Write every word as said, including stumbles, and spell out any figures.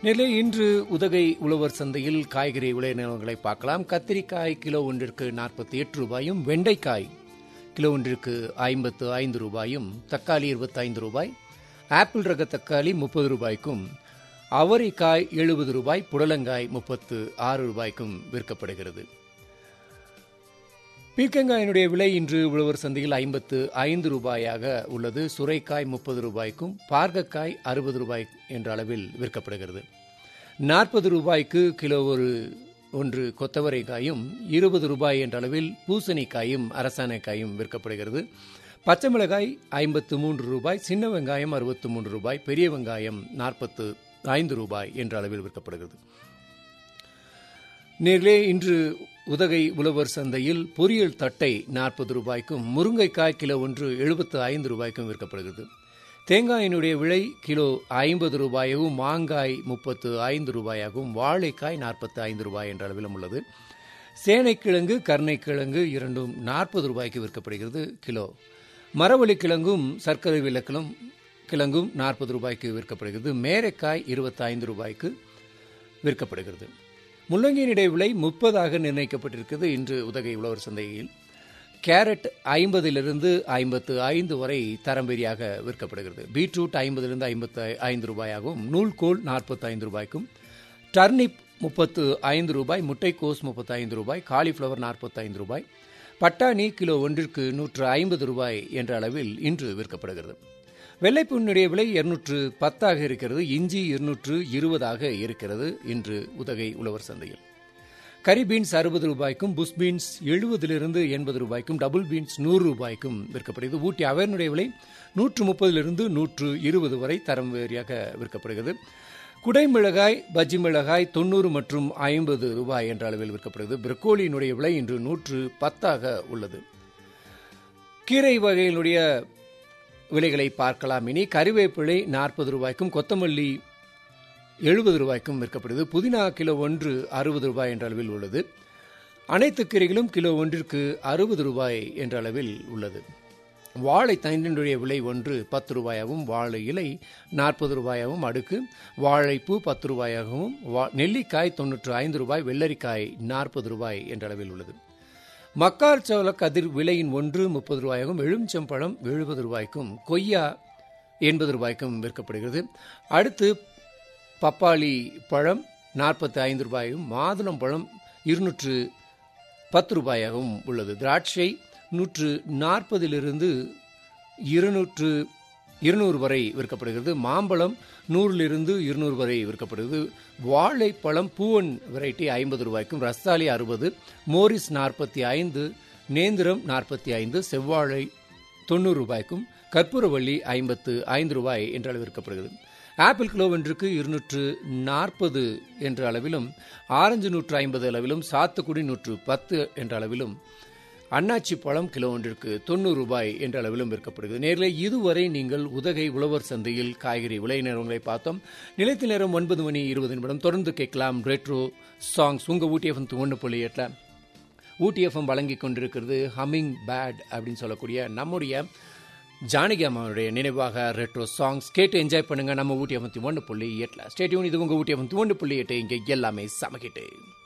நெல்லை இன்று உதகை உழவர் சந்தையில் காய்கறி விலை நிலவரங்களை பார்க்கலாம். கத்திரிக்காய் கிலோ ஒன்றிற்கு நாற்பத்தி எட்டு ரூபாயும், வெண்டைக்காய் கிலோ ஒன்றிற்கு ஐம்பத்து ஐந்து ரூபாயும், தக்காளி இருபத்தி ஐந்து ரூபாய், ஆப்பிள் ரக தக்காளி முப்பது ரூபாய்க்கும், அவரைக்காய் எழுபது ரூபாய், புடலங்காய் முப்பத்து ஆறு ரூபாய்க்கும் விற்கப்படுகிறது. பீர்க்கங்காயினுடைய விலை இன்று உழவர் சந்தையில் ஐம்பத்து ஐந்து ரூபாயாக உள்ளது. சுரைக்காய் முப்பது ரூபாய்க்கும், பார்கக்காய் அறுபது ரூபாய் என்ற அளவில் விற்கப்படுகிறது. நாற்பது ரூபாய்க்கு கிலோ ஒரு ஒன்று கொத்தவரைக்காயும், இருபது ரூபாய் என்ற அளவில் பூசணிக்காயும் அரசாணைக்காயும் விற்கப்படுகிறது. பச்சை மிளகாய் ஐம்பத்து மூன்று ரூபாய், சின்ன வெங்காயம் அறுபத்து மூன்று ரூபாய், பெரிய வெங்காயம் நாற்பத்து ஐந்து ரூபாய் என்ற அளவில் விற்கப்படுகிறது. நேரிலே இன்று உதகை உழவர் சந்தையில் பொரியல் தட்டை நாற்பது ரூபாய்க்கும், முருங்கைக்காய் கிலோ ஒன்று எழுபத்து ஐந்து ரூபாய்க்கும் விற்கப்படுகிறது. தேங்காயினுடைய விலை கிலோ ஐம்பது ரூபாயாகவும், மாங்காய் முப்பத்து ஐந்து ரூபாயாகவும், வாழைக்காய் நாற்பத்து ஐந்து ரூபாய் என்ற அளவிலும் உள்ளது. சேனைக்கிழங்கு கருணைக்கிழங்கு இரண்டும் நாற்பது ரூபாய்க்கு விற்கப்படுகிறது கிலோ. மரவள்ளி கிழங்கும் சர்க்கரை விளக்கிலும் கிழங்கும் நாற்பது ரூபாய்க்கு விற்கப்படுகிறது. மேரைக்காய் இருபத்தி ஐந்து ரூபாய்க்கு விற்கப்படுகிறது. முள்ளங்கியினுடைய விலை முப்பதாக நிர்ணயிக்கப்பட்டிருக்கிறது இன்று உதகை உழவர் சந்தையில். கேரட் ஐம்பதிலிருந்து ஐம்பத்து ஐந்து வரை தரம்பெரியாக விற்கப்படுகிறது. பீட்ரூட் ஐம்பதிலிருந்து ஐம்பத்து ஐந்து ரூபாயாகவும், நூல்கோல் நாற்பத்தி ஐந்து ரூபாய்க்கும், டர்னிப் முப்பத்து ஐந்து ரூபாய், முட்டைக்கோஸ் முப்பத்தி ஐந்து ரூபாய், காலிஃப்ளவர் நாற்பத்தி ஐந்து ரூபாய், பட்டாணி கிலோ ஒன்றிற்கு நூற்று ஐம்பது ரூபாய் என்ற அளவில் இன்று விற்கப்படுகிறது. வெள்ளைப்பூனுடைய விலை இருநூற்று பத்தாக இருக்கிறது. இஞ்சி இருநூற்று இருபதாக இருக்கிறது இன்று உதகை உழவர் சந்தையில். கரி பீன்ஸ் அறுபது ரூபாய்க்கும், புஷ் பீன்ஸ் எழுபதிலிருந்து எண்பது ரூபாய்க்கும், டபுள் பீன்ஸ் நூறு ரூபாய்க்கும் விற்கப்படுகிறது. ஊட்டி அவனுடைய விலை நூற்று முப்பதிலிருந்து நூற்று இருபது வரை தரம் வேறியாக விற்கப்படுகிறது. குடைமிளகாய் பஜ்ஜி மிளகாய் தொண்ணூறு மற்றும் ஐம்பது ரூபாய் என்ற அளவில் விற்கப்படுகிறது. பிரக்கோலியினுடைய விலை இன்று நூற்று பத்தாக உள்ளது. கீரை வகையினுடைய விலைகளை பார்க்கலாம். இனி கறிவேப்பிலை நாற்பது ரூபாய்க்கும், கொத்தமல்லி எழுபது ரூபாய்க்கும் விற்கப்படுகிறது. புதினா கிலோ ஒன்று அறுபது ரூபாய் என்ற அளவில் உள்ளது. அனைத்து கீரைகளும் கிலோ ஒன்றிற்கு அறுபது ரூபாய் என்ற அளவில் உள்ளது. வாழை தண்டினுடைய விலை ஒன்று பத்து ரூபாயாகவும், வாழை இலை நாற்பது ரூபாயாகவும், அடுக்கு வாழைப்பூ பத்து ரூபாயாகவும், நெல்லிக்காய் தொன்னூற்று ஐந்து ரூபாய், வெள்ளரிக்காய் நாற்பது ரூபாய் என்ற அளவில் உள்ளது. மக்காச்சோள கதிர் விலையின் ஒன்று முப்பது ரூபாயாகவும், எலுமிச்சம்பழம் எழுபது ரூபாய்க்கும், கொய்யா எண்பது ரூபாய்க்கும் விற்கப்படுகிறது. அடுத்து பப்பாளி பழம் நாற்பத்தி ஐந்து ரூபாயும், மாதுளம் பழம் இருநூற்று பத்து ரூபாயாகவும் உள்ளது. திராட்சை நூற்று நாற்பதிலிருந்து இருநூற்று இருநூறு வரை விற்கப்படுகிறது. மாம்பழம் நூறிலிருந்து இருநூறு வரை விற்கப்படுகிறது. வாழைப்பழம் பூவன் வெரைட்டி ஐம்பது ரூபாய்க்கும், ரஸ்தாலி அறுபது, மோரிஸ் நாற்பத்தி ஐந்து, நேந்திரம் நாற்பத்தி ஐந்து, செவ்வாழை தொண்ணூறு ரூபாய்க்கும், கற்பூரவள்ளி ஐம்பத்து ஐந்து ரூபாய் என்ற அளவில் விற்கப்படுகிறது. ஆப்பிள் கிலோ ஒன்றுக்கு இருநூற்று நாற்பது என்ற அளவிலும், ஆரஞ்சு நூற்று ஐம்பது அளவிலும், சாத்துக்குடி நூற்று பத்து என்ற அளவிலும், அன்னாச்சி பழம் கிலோ ஒன்றிற்கு தொண்ணூறு ரூபாய் என்ற அளவிலும் விற்கப்படுகிறது. நேரில் இதுவரை நீங்கள் உதகை உழவர் சந்தையில் காய்கறி விலை நிலவரங்களை பார்த்தோம். நிலைத்த நேரம் ஒன்பது மணி இருபது நிமிடம். தொடர்ந்து கேட்கலாம் ரெட்ரோ சாங்ஸ். உங்கள் ஊட்டி எஃப்எம் ஒன்று புள்ளி எட்டில் ஊட்டி எஃப்எம் வழங்கி கொண்டிருக்கிறது ஹம்மிங் பேட் அப்படின்னு சொல்லக்கூடிய நம்முடைய ஜானகி அம்மாவுடைய நினைவாக ரெட்ரோ சாங்ஸ் கேட்டு என்ஜாய் பண்ணுங்க. நம்ம ஊட்டி எஃப்எம் ஒன்று புள்ளி எட்டில் ஸ்டேடியம். இது உங்கள் ஊட்டி எஃப்எம் ஒன்று புள்ளி எட்டு. இங்கே எல்லாமே சமக்கிட்டு